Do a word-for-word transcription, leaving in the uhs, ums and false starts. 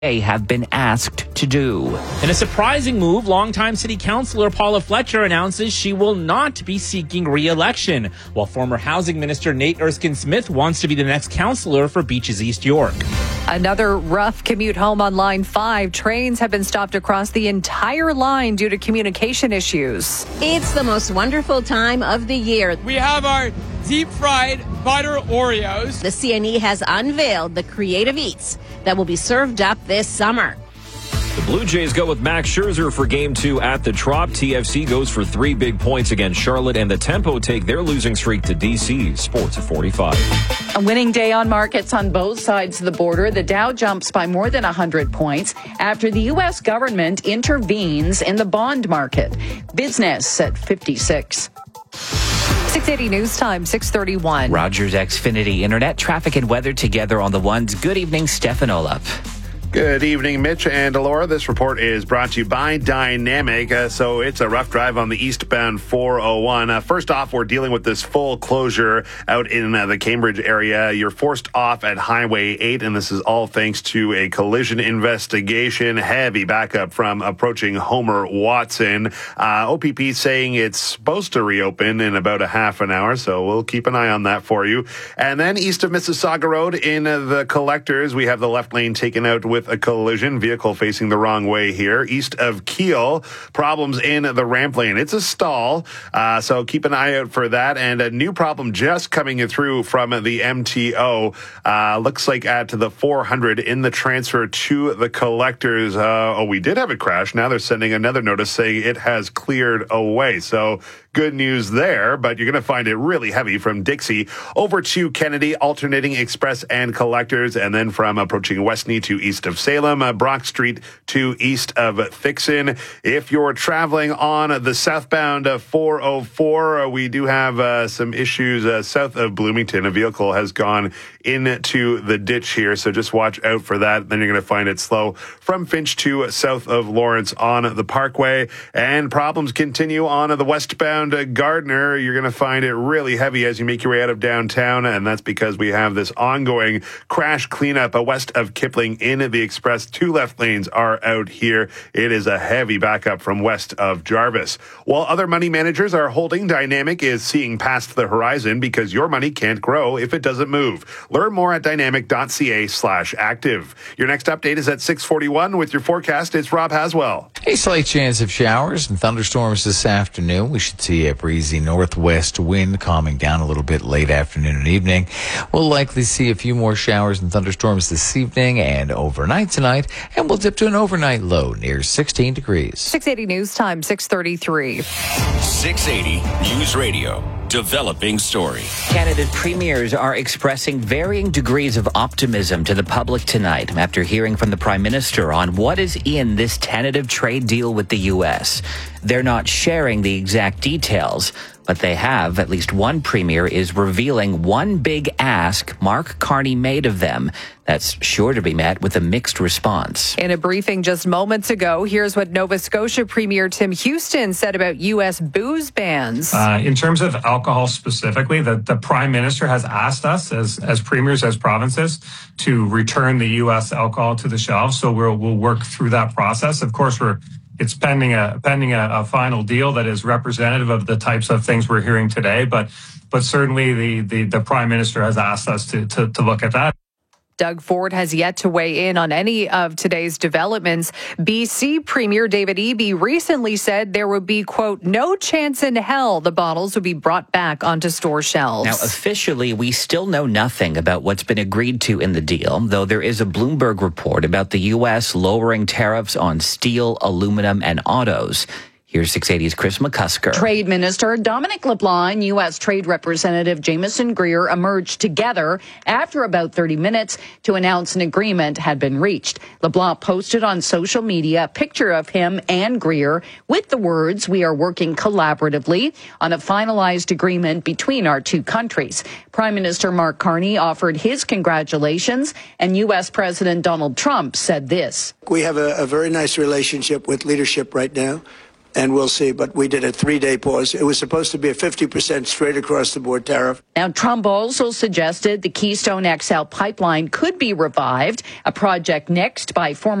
they have been asked to do. In a surprising move, longtime city councillor Paula Fletcher announces she will not be seeking re-election, while former housing minister Nate Erskine-Smith wants to be the next councillor for Beaches East York. Another rough commute home on Line five. Trains have been stopped across the entire line due to communication issues. It's the most wonderful time of the year. We have our deep-fried butter Oreos. The C N E has unveiled the creative eats that will be served up this summer. The Blue Jays go with Max Scherzer for Game two at the Trop. T F C goes for three big points against Charlotte, and the Tempo take their losing streak to D C. Sports at forty-five. A winning day on markets on both sides of the border. The Dow jumps by more than one hundred points after the U S government intervenes in the bond market. Business at fifty-six. six eighty News Time, six thirty-one. Rogers Xfinity Internet, traffic and weather together on the ones. Good evening, Stefan Olaf. Good evening, Mitch and Laura. This report is brought to you by Dynamic. Uh, so it's a rough drive on the eastbound four oh one. Uh, first off, we're dealing with this full closure out in uh, the Cambridge area. You're forced off at Highway eight, and this is all thanks to a collision investigation. Heavy backup from approaching Homer Watson. Uh, O P P saying it's supposed to reopen in about a half an hour, so we'll keep an eye on that for you. And then east of Mississauga Road in uh, the Collectors, we have the left lane taken out with a collision, vehicle facing the wrong way here. East of Kiel, problems in the ramp lane. It's a stall, uh, so keep an eye out for that. And a new problem just coming through from the M T O. Uh, looks like at the four hundred in the transfer to the Collectors. Uh, oh, we did have a crash. Now they're sending another notice saying it has cleared away. So good news there, but you're going to find it really heavy from Dixie over to Kennedy, alternating Express and Collectors, and then from approaching Westney to east of Salem, uh, Brock Street to east of Thixon. If you're traveling on the southbound uh, four oh four, uh, we do have uh, some issues uh, south of Bloomington. A vehicle has gone into the ditch here, so just watch out for that. Then you're going to find it slow from Finch to south of Lawrence on the Parkway. And problems continue on the westbound uh, Gardner. You're going to find it really heavy as you make your way out of downtown, and that's because we have this ongoing crash cleanup uh, west of Kipling in the Express. Two left lanes are out here. It is a heavy backup from west of Jarvis. While other money managers are holding, Dynamic is seeing past the horizon because your money can't grow if it doesn't move. Learn more at dynamic.ca slash active. Your next update is at six forty-one. With your forecast, it's Rob Haswell. A slight chance of showers and thunderstorms this afternoon. We should see a breezy northwest wind calming down a little bit late afternoon and evening. We'll likely see a few more showers and thunderstorms this evening and overnight tonight, and we'll dip to an overnight low near sixteen degrees. six eighty News Time, six thirty-three. six eighty News Radio. Developing story. Candidate premiers are expressing varying degrees of optimism to the public tonight after hearing from the Prime Minister on what is in this tentative trade deal with the U S. They're not sharing the exact details, but they have. At least one premier is revealing one big ask Mark Carney made of them that's sure to be met with a mixed response. In a briefing just moments ago, here's what Nova Scotia Premier Tim Houston said about U S booze bans. Uh, in terms of alcohol specifically, the, the Prime Minister has asked us as, as premiers, as provinces, to return the U S alcohol to the shelves. So we'll, we'll work through that process. Of course, we're It's pending a pending a, a final deal that is representative of the types of things we're hearing today, but but certainly the the, the Prime Minister has asked us to, to to look at that. Doug Ford has yet to weigh in on any of today's developments. B C Premier David Eby recently said there would be, quote, no chance in hell the bottles would be brought back onto store shelves. Now, officially, we still know nothing about what's been agreed to in the deal, though there is a Bloomberg report about the U S lowering tariffs on steel, aluminum, and autos. Here's six eighty's Chris McCusker. Trade Minister Dominic LeBlanc, U S Trade Representative Jameson Greer emerged together after about thirty minutes to announce an agreement had been reached. LeBlanc posted on social media a picture of him and Greer with the words, "We are working collaboratively on a finalized agreement between our two countries." Prime Minister Mark Carney offered his congratulations, and U S President Donald Trump said this. We have a, a very nice relationship with leadership right now. and we'll see. But we did a three-day pause. It was supposed to be a fifty percent straight across the board tariff. Now, Trump also suggested the Keystone X L pipeline could be revived, a project nixed by former